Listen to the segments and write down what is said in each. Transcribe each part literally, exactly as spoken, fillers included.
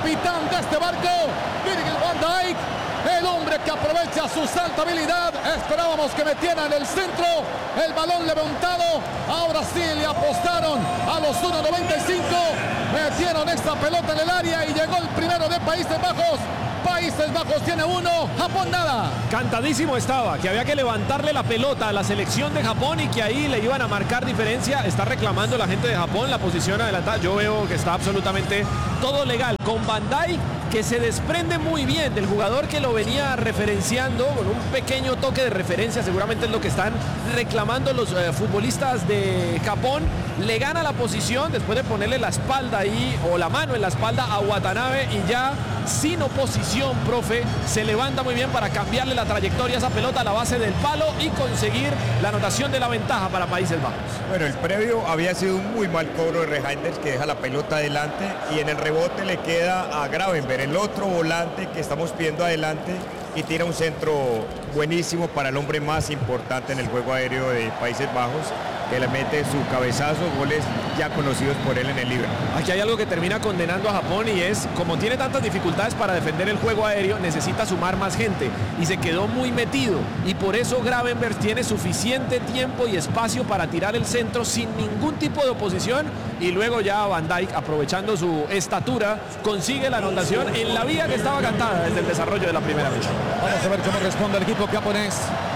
capitán de este barco, Virgil van Dijk, el hombre que aprovecha su saltabilidad. Esperábamos que metieran el centro, el balón levantado. Ahora sí le apostaron a los uno noventa y cinco. Metieron esta pelota en el área y llegó el primero de Países Bajos. Países Bajos tiene uno, Japón nada. Cantadísimo estaba, que había que levantarle la pelota a la selección de Japón y que ahí le iban a marcar diferencia. Está reclamando la gente de Japón la posición adelantada. Yo veo que está absolutamente todo legal. Con Van Dijk, que se desprende muy bien del jugador que lo venía referenciando, con un pequeño toque de referencia, seguramente es lo que están reclamando los eh, futbolistas de Japón. Le gana la posición después de ponerle la espalda ahí, o la mano en la espalda a Watanabe, y ya sin oposición, profe, se levanta muy bien para cambiarle la trayectoria a esa pelota a la base del palo y conseguir la anotación de la ventaja para Países Bajos. Bueno, el previo había sido un muy mal cobro de Reijnders, que deja la pelota adelante, y en el rebote le queda a Gravenberch, el otro volante que estamos viendo adelante, y tira un centro buenísimo para el hombre más importante en el juego aéreo de Países Bajos, que le mete su cabezazo, goles ya conocidos por él en el Liverpool. Aquí hay algo que termina condenando a Japón, y es, como tiene tantas dificultades para defender el juego aéreo, necesita sumar más gente, y se quedó muy metido, y por eso Gravenberch tiene suficiente tiempo y espacio para tirar el centro sin ningún tipo de oposición, y luego ya Van Dijk, aprovechando su estatura, consigue la anotación en la vía que estaba cantada desde el desarrollo de la primera vez. Vamos a ver cómo responde el equipo japonés.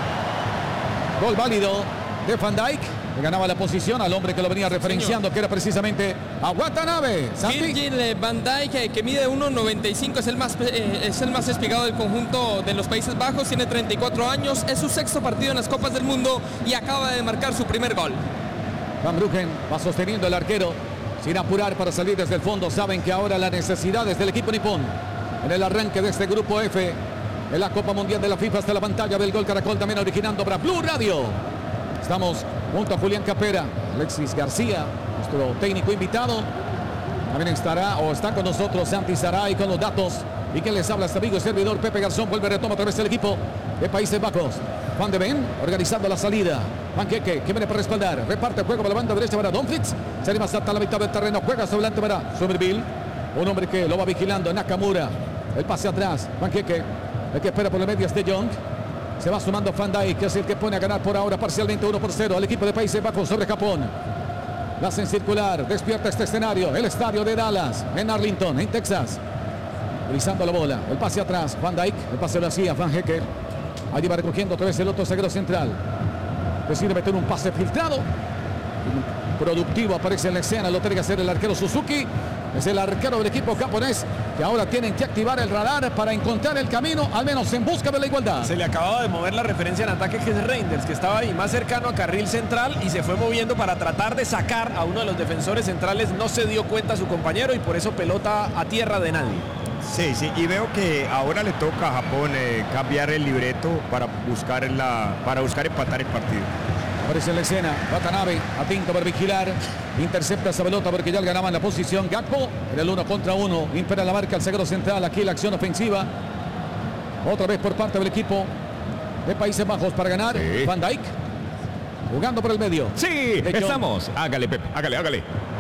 Gol válido de Van Dijk. Le ganaba la posición al hombre que lo venía referenciando, que era precisamente a Watanabe. Virgil van Dijk, que mide uno noventa y cinco, es el más eh, es el más espigado del conjunto de los Países Bajos, tiene treinta y cuatro años, es su sexto partido en las Copas del Mundo y acaba de marcar su primer gol. Van Bruggen va sosteniendo el arquero sin apurar para salir desde el fondo. Saben que ahora las necesidades del equipo nipón en el arranque de este grupo F en la Copa Mundial de la FIFA. Hasta la pantalla del Gol Caracol, también originando para Blue Radio. Estamos junto a Julián Capera, Alexis García, nuestro técnico invitado. También estará o está con nosotros Santi Saray con los datos. Y quien les habla, este amigo y servidor Pepe Garzón. Vuelve, retoma a través del equipo de Países Bajos. Van de Ven organizando la salida. Panqueque, que viene para respaldar. Reparte el juego para la banda derecha para Dumfries. Se anima hasta la mitad del terreno. Juega hacia adelante para Somerville. Un hombre que lo va vigilando, Nakamura. El pase atrás. Panqueque, el que espera por la media es De Jong. Se va sumando Van Dijk, que es el que pone a ganar por ahora parcialmente uno por cero al equipo de Países Bajos sobre Japón. La hacen circular, despierta este escenario, el estadio de Dallas, en Arlington, en Texas. Utilizando la bola, el pase atrás, Van Dijk, el pase lo hacía Van Hecker. Allí va recogiendo otra vez el otro zaguero central. Decide meter un pase filtrado. Productivo aparece en la escena, lo tiene que hacer el arquero Suzuki. Es el arquero del equipo japonés, que ahora tienen que activar el radar para encontrar el camino, al menos en busca de la igualdad. Se le acababa de mover la referencia en ataque, que es Reinders, que estaba ahí más cercano a carril central y se fue moviendo para tratar de sacar a uno de los defensores centrales. No se dio cuenta su compañero y por eso pelota a tierra de nadie. Sí, sí, y veo que ahora le toca a Japón eh, cambiar el libreto para buscar, la, para buscar empatar el partido. Aparece en la escena, Watanabe, atento para vigilar, intercepta esa pelota porque ya le ganaban la posición. Gakpo, en el uno contra uno, impera la marca el zaguero central, aquí la acción ofensiva. Otra vez por parte del equipo de Países Bajos para ganar. Sí. Van Dijk, jugando por el medio. Sí, estamos. Hágale, Pepe, hágale, hágale.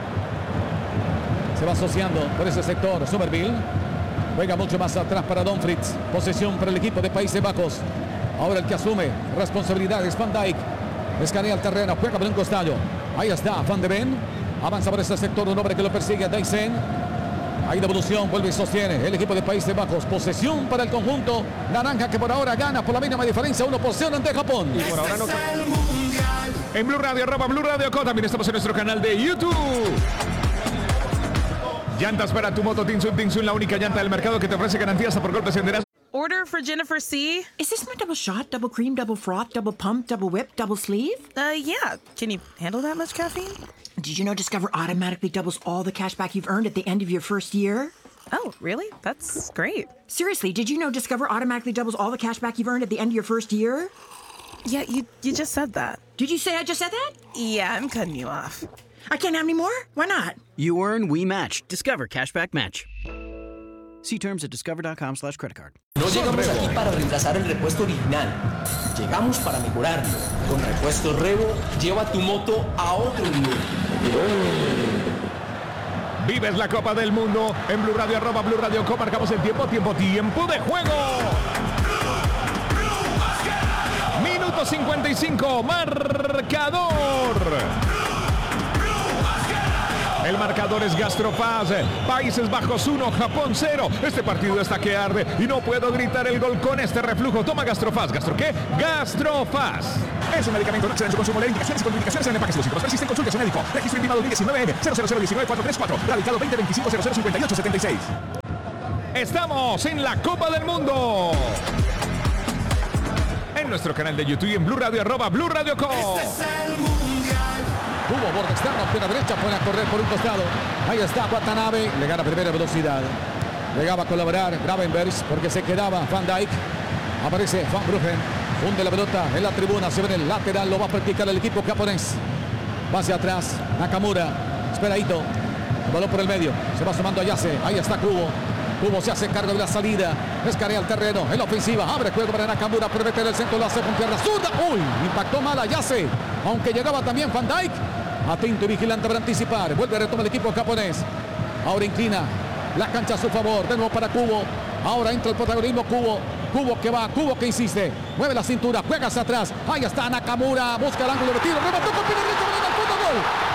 Se va asociando por ese sector Somerville. Juega mucho más atrás para Dumfries. Posesión para el equipo de Países Bajos. Ahora el que asume responsabilidades, Van Dijk. Escanea el terreno, juega por un costado. Ahí está, Van de Ven. Avanza por ese sector, un hombre que lo persigue, Dyson. Hay devolución, vuelve y sostiene el equipo de Países Bajos. Posesión para el conjunto naranja, que por ahora gana por la mínima diferencia, uno por cero ante Japón. Y por ahora no... En Blue Radio, arroba Blue Radio Co. También estamos en nuestro canal de YouTube. Llantas para tu moto Tinsun. Tinsun, la única llanta del mercado que te ofrece garantías por golpes en. Order for Jennifer C. Is this my double shot, double cream, double froth, double pump, double whip, double sleeve? Uh, yeah. Can you handle that much caffeine? Did you know Discover automatically doubles all the cash back you've earned at the end of your first year? Oh, really? That's great. Seriously, did you know Discover automatically doubles all the cash back you've earned at the end of your first year? Yeah, you, you just said that. Did you say I just said that? Yeah, I'm cutting you off. I can't have any more? Why not? You earn, we match. Discover Cashback Match. See terms at discover.com slash credit card. No llegamos aquí para reemplazar el repuesto original. Llegamos para mejorarlo. Con Repuestos Revo, lleva tu moto a otro nivel. Vives la Copa del Mundo en Blue Radio, arroba Blue Radio Co. Marcamos el tiempo, tiempo, tiempo de juego. Minuto cincuenta y cinco, marcador. El marcador es Gastrofaz. Países Bajos uno, Japón cero. Este partido está que arde y no puedo gritar el gol con este reflujo. Toma Gastrofaz. ¿Gastro qué? Gastrofaz. Es un medicamento, no exceda en su consumo. Leer indicaciones y contraindicaciones en el empaque. Si los síntomas persisten, consulte a su médico. Registro intimado diecinueve M cero cero cero uno nueve cuatro tres cuatro. Radicado veinte veinticinco cero cero cincuenta y ocho setenta y seis. Estamos en la Copa del Mundo. En nuestro canal de YouTube y en Blue Radio, arroba Blue Radio Co. Este es el mundial. Hubo borde externo, pierna derecha, pone a correr por un costado. Ahí está Watanabe, le gana primera velocidad. Llegaba a colaborar Gravenbergs porque se quedaba Van Dijk. Aparece Van Bruggen, hunde la pelota en la tribuna, se ve en el lateral, lo va a practicar el equipo japonés. Va hacia atrás, Nakamura, espera Ito, el balón por el medio, se va sumando a Yase, ahí está Kubo. Kubo se hace cargo de la salida, escarea el terreno, en la ofensiva, abre juego para Nakamura, puede meter el centro, lo hace con pierna zurda. Uy, impactó mal a Yase, aunque llegaba también Van Dijk. Atento y vigilante para anticipar. Vuelve a retomar el equipo japonés. Ahora inclina la cancha a su favor. De nuevo para Kubo. Ahora entra el protagonismo Kubo. Kubo que va, Kubo que insiste. Mueve la cintura, juega hacia atrás. Ahí está Nakamura. Busca el ángulo de tiro. Remató con pie derecho. Gol.